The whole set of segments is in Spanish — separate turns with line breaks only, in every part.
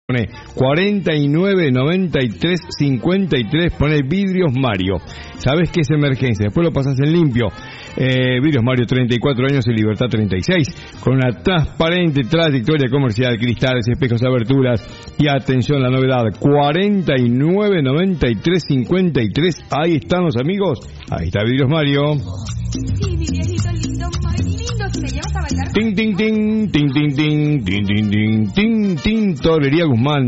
Pone 49 93 53, pone Vidrios Mario. Sabes que es emergencia, después lo pasas en limpio. Vidrios Mario, 34 años en Libertad 36, con una transparente trayectoria comercial, cristales, espejos, aberturas y atención, la novedad, 49 93 53, ahí están los amigos, ahí está Vidrios Mario.
Sí, mi viejito lindo, muy lindo, si me llevas a bailar.
Ting, ting, ting, ting, ting, ting, ting, ting, ting, ting, Tintorería Guzmán,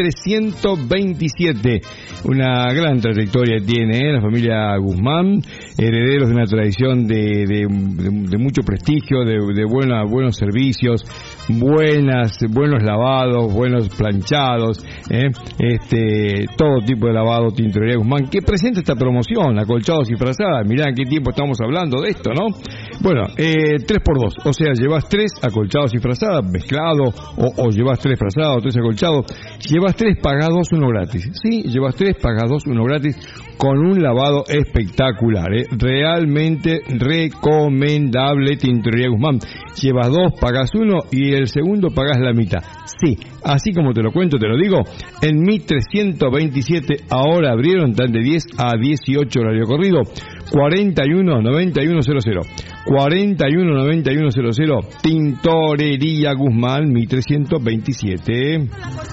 1327. Una gran trayectoria tiene la familia Guzmán, herederos de una tradición de mucho prestigio, de buenos servicios, buenos lavados, buenos planchados, todo tipo de lavado. Tintorería Guzmán, que presenta esta promoción, acolchados y frazadas. Mirá en qué tiempo estamos hablando de esto, ¿no? Bueno, 3x2, o sea, llevas 3 acolchados y frazadas, mezclado, o llevas 3 frazados, 3 acolchados, llevas 3, pagás 2, 1 gratis. Sí, llevas 3, pagás 2, 1 gratis, con un lavado espectacular, realmente recomendable. Tintorería Guzmán, llevas 2, pagás 1 y el segundo pagás la mitad. Sí, así como te lo cuento, te lo digo, en 1327, ahora abrieron, están de 10 a 18 horario corrido, 41 91 00, 41 91 00, Tintorería Guzmán, 1327.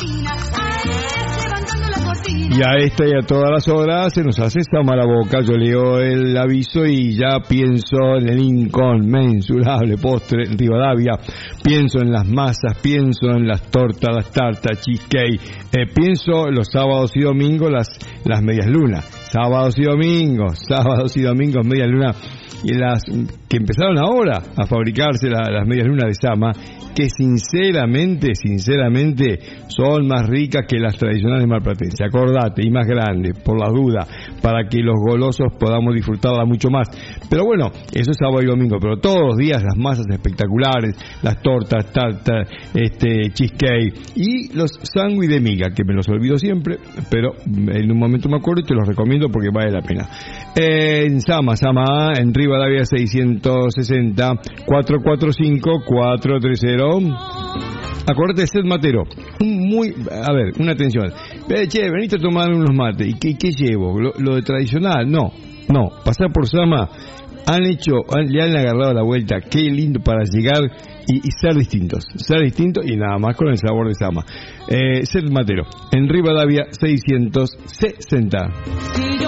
Y a esta y a todas las horas se nos hace esta mala boca. Yo leo el aviso y ya pienso en el inconmensurable postre en Rivadavia, pienso en las masas, pienso en las tortas, las tartas, cheesecake, pienso los sábados y domingos las medias lunas, sábados y domingos medias lunas, y las que empezaron ahora a fabricarse las medias lunas de Sama, que sinceramente son más ricas que las tradicionales marplatenses. Acordate, y más grandes, por las dudas, para que los golosos podamos disfrutarla mucho más. Pero bueno, eso es sábado y domingo, pero todos los días las masas espectaculares, las tortas, tartas, cheesecake y los sándwiches de miga, que me los olvido siempre, pero en un momento me acuerdo y te los recomiendo porque vale la pena. En Sama, en Rivadavia 660, 445-430. Acuérdate de Set Matero. Una atención. Veniste a tomar unos mates. ¿Y qué llevo? ¿Lo de tradicional? No. Pasar por Sama. Le han agarrado la vuelta. Qué lindo para llegar y ser distintos. Y nada más con el sabor de Sama. Set Matero. En Rivadavia 660.